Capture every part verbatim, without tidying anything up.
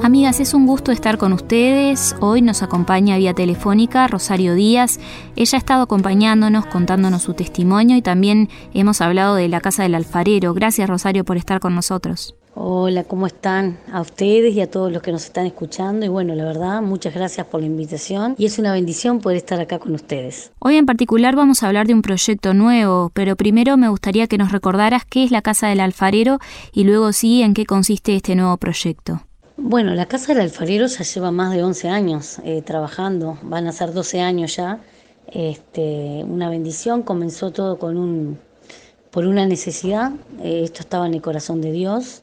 Amigas, es un gusto estar con ustedes. Hoy nos acompaña vía telefónica Rosario Díaz. Ella ha estado acompañándonos, contándonos su testimonio y también hemos hablado de la Casa del Alfarero. Gracias, Rosario, por estar con nosotros. Hola, ¿cómo están? A ustedes y a todos los que nos están escuchando. Y bueno, la verdad, muchas gracias por la invitación y es una bendición poder estar acá con ustedes. Hoy en particular vamos a hablar de un proyecto nuevo, pero primero me gustaría que nos recordaras qué es la Casa del Alfarero y luego sí en qué consiste este nuevo proyecto. Bueno, la Casa del Alfarero ya lleva más de once años eh, trabajando, van a ser doce años ya. Este, una bendición, comenzó todo con un, por una necesidad, eh, esto estaba en el corazón de Dios.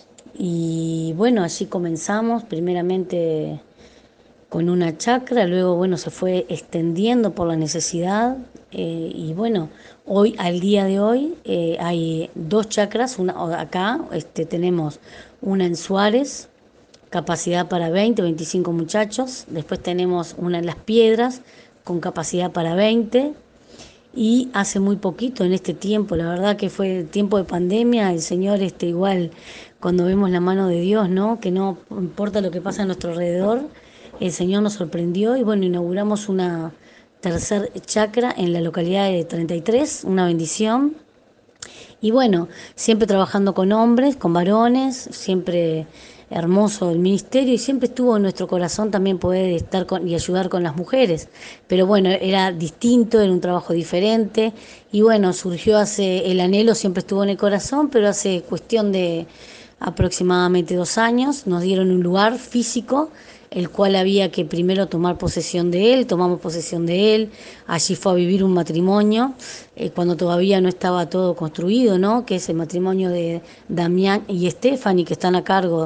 Y bueno, allí comenzamos, primeramente con una chacra, luego bueno, se fue extendiendo por la necesidad eh, y bueno, hoy, al día de hoy, eh, hay dos chacras, una acá, este, tenemos una en Suárez, capacidad para veinte, veinticinco muchachos, después tenemos una en Las Piedras, con capacidad para veinte, y hace muy poquito, en este tiempo, la verdad que fue el tiempo de pandemia, el Señor este, igual, cuando vemos la mano de Dios, ¿no? Que no importa lo que pasa a nuestro alrededor, el Señor nos sorprendió y bueno, inauguramos una tercer chacra en la localidad de treinta y tres, una bendición. Y bueno, siempre trabajando con hombres, con varones, siempre hermoso el ministerio y siempre estuvo en nuestro corazón también poder estar con, y ayudar con las mujeres. Pero bueno, era distinto, era un trabajo diferente y bueno, surgió hace, el anhelo siempre estuvo en el corazón, pero hace cuestión de aproximadamente dos años nos dieron un lugar físico el cual había que primero tomar posesión de él, tomamos posesión de él, allí fue a vivir un matrimonio, eh, cuando todavía no estaba todo construido, ¿no? Que es el matrimonio de Damián y Stephanie, que están a cargo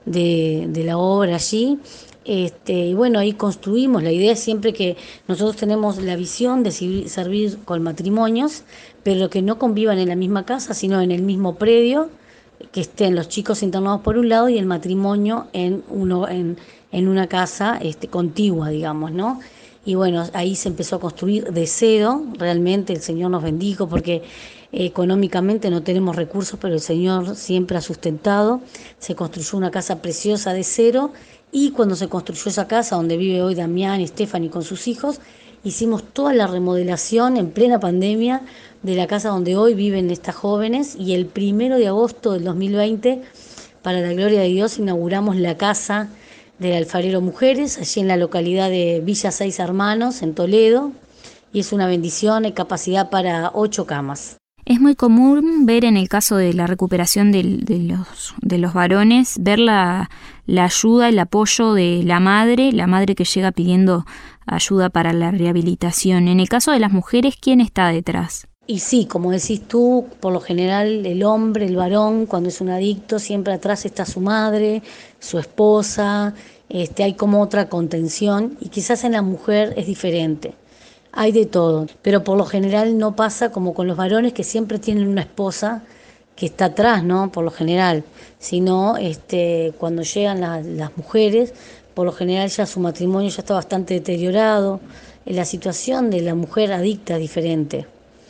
de, de la obra allí. Este, y bueno, ahí construimos, la idea es siempre que nosotros tenemos la visión de servir con matrimonios, pero que no convivan en la misma casa, sino en el mismo predio, que estén los chicos internados por un lado y el matrimonio en uno en, en una casa este, contigua, digamos, ¿no? Y bueno, ahí se empezó a construir de cero, realmente el Señor nos bendijo porque eh, económicamente no tenemos recursos, pero el Señor siempre ha sustentado. Se construyó una casa preciosa de cero y cuando se construyó esa casa donde vive hoy Damián y Stephanie con sus hijos, hicimos toda la remodelación en plena pandemia de la casa donde hoy viven estas jóvenes y el primero de agosto del dos mil veinte, para la gloria de Dios, inauguramos la Casa del Alfarero Mujeres, allí en la localidad de Villa Seis Hermanos, en Toledo, y es una bendición, hay capacidad para ocho camas. Es muy común ver en el caso de la recuperación de, de, los, de los varones, ver la, la ayuda, el apoyo de la madre, la madre que llega pidiendo ayuda para la rehabilitación. En el caso de las mujeres, ¿quién está detrás? Y sí, como decís tú, por lo general el hombre, el varón, cuando es un adicto, siempre atrás está su madre, su esposa, este, hay como otra contención y quizás en la mujer es diferente. Hay de todo, pero por lo general no pasa como con los varones que siempre tienen una esposa que está atrás, ¿no? Por lo general, sino este, cuando llegan la, las mujeres, por lo general ya su matrimonio ya está bastante deteriorado, la situación de la mujer adicta es diferente.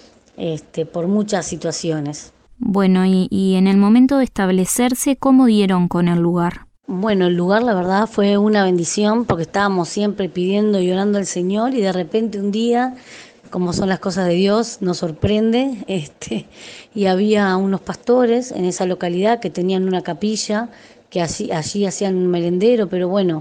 Este, por muchas situaciones. Bueno, y, y en el momento de establecerse, ¿cómo dieron con el lugar? Bueno, el lugar la verdad fue una bendición porque estábamos siempre pidiendo y orando al Señor y de repente un día, como son las cosas de Dios, nos sorprende este, y había unos pastores en esa localidad que tenían una capilla, que allí, allí hacían un merendero, pero bueno,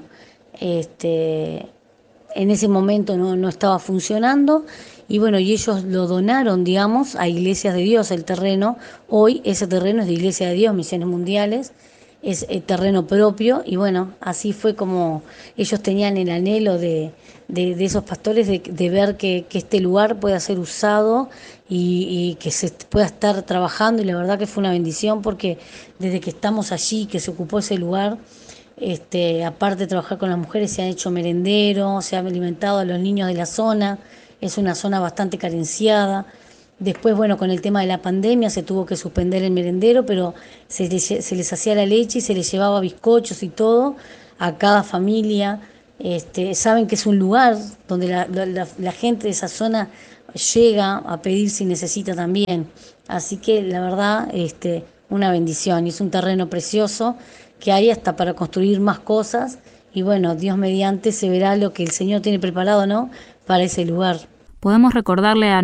este, en ese momento no, no estaba funcionando. Y bueno, y ellos lo donaron, digamos, a Iglesias de Dios, el terreno. Hoy ese terreno es de Iglesia de Dios, Misiones Mundiales, es el terreno propio. Y bueno, así fue como ellos tenían el anhelo de, de, de esos pastores de, de ver que, que este lugar pueda ser usado y, y que se pueda estar trabajando. Y la verdad que fue una bendición porque desde que estamos allí, que se ocupó ese lugar, este, aparte de trabajar con las mujeres, se han hecho merenderos, se han alimentado a los niños de la zona. Es una zona bastante carenciada. Después, bueno, con el tema de la pandemia se tuvo que suspender el merendero, pero se les, se les hacía la leche y se les llevaba bizcochos y todo a cada familia. Este, saben que es un lugar donde la, la, la gente de esa zona llega a pedir si necesita también. Así que la verdad, este, una bendición. Y es un terreno precioso que hay hasta para construir más cosas. Y bueno, Dios mediante se verá lo que el Señor tiene preparado, ¿no?, para ese lugar. Podemos recordarle a